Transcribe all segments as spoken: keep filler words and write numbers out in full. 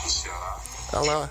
Tá lá.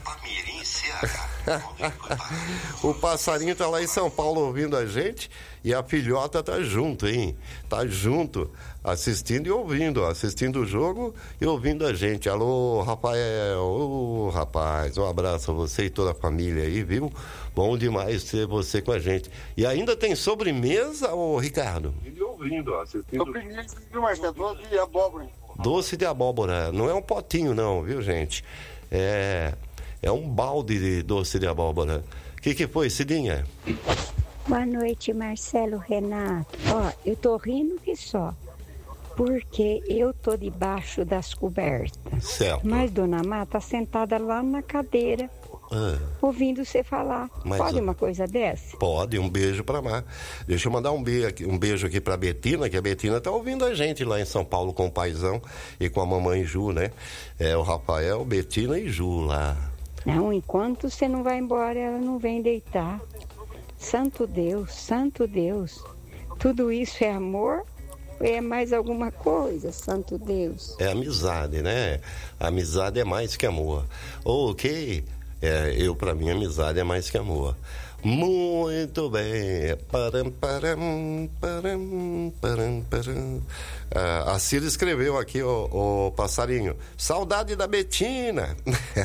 O passarinho tá lá em São Paulo ouvindo a gente e a filhota tá junto, hein? Tá junto, assistindo e ouvindo, assistindo o jogo e ouvindo a gente. Alô, Rafael, ô rapaz, um abraço a você e toda a família aí, viu? Bom demais ter você com a gente. E ainda tem sobremesa, ô Ricardo? E ouvindo, assistindo. Sobremesa, viu, Marcelo? Doce de abóbora. Doce de abóbora, não é um potinho não, viu, gente? É, é um balde de doce de abóbora. O que que foi, Cidinha? Boa noite, Marcelo, Renato. Ó, eu tô rindo que só, porque eu tô debaixo das cobertas. Certo. Mas Dona Má tá sentada lá na cadeira, ah. ouvindo você falar. Mas pode uma coisa dessa? Pode, um beijo pra Má. Deixa eu mandar um beijo aqui, um beijo aqui pra Betina, que a Betina tá ouvindo a gente lá em São Paulo com o paizão e com a mamãe Ju, né? É o Rafael, Betina e Ju lá. Não, enquanto você não vai embora, ela não vem deitar. Santo Deus, Santo Deus. Tudo isso é amor? Ou é mais alguma coisa, Santo Deus? É amizade, né? Amizade é mais que amor. Ok? É, eu, pra mim, amizade é mais que amor. Muito bem. Param, param, param, param, param. Ah, a Cira escreveu aqui, o, o passarinho. Saudade da Betina.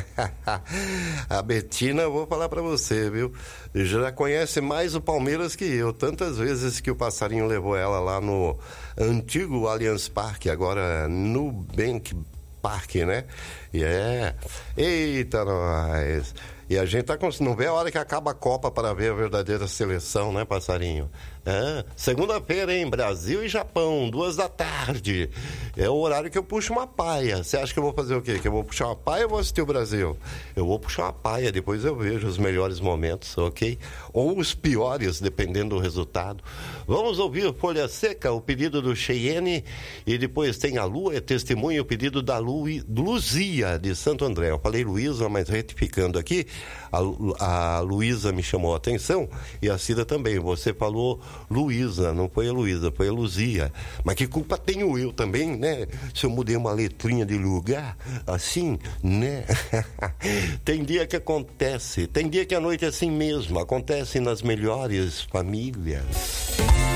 A Betina, eu vou falar pra você, viu? Já conhece mais o Palmeiras que eu. Tantas vezes que o passarinho levou ela lá no antigo Allianz Parque, agora Nubank Parque, né? E é. Eita, nós. E a gente tá com... não vê a hora que acaba a Copa para ver a verdadeira seleção, né, passarinho? É. Segunda-feira, hein? Brasil e Japão, duas da tarde. É o horário que eu puxo uma paia. Você acha que eu vou fazer o quê? Que eu vou puxar uma paia ou vou assistir o Brasil? Eu vou puxar uma paia, depois eu vejo os melhores momentos, ok? Ou os piores, dependendo do resultado. Vamos ouvir Folha Seca, o pedido do Cheyenne, e depois tem a Lua, é testemunha, o pedido da Lu... Luzia, de Santo André. Eu falei Luísa, mas retificando aqui, a, a Luísa me chamou a atenção e a Cida também. Você falou Luísa, não foi a Luísa, foi a Luzia. Mas que culpa tenho eu também, né? Se eu mudei uma letrinha de lugar, assim, né? Tem dia que acontece, tem dia que a noite é assim mesmo, acontece nas melhores famílias.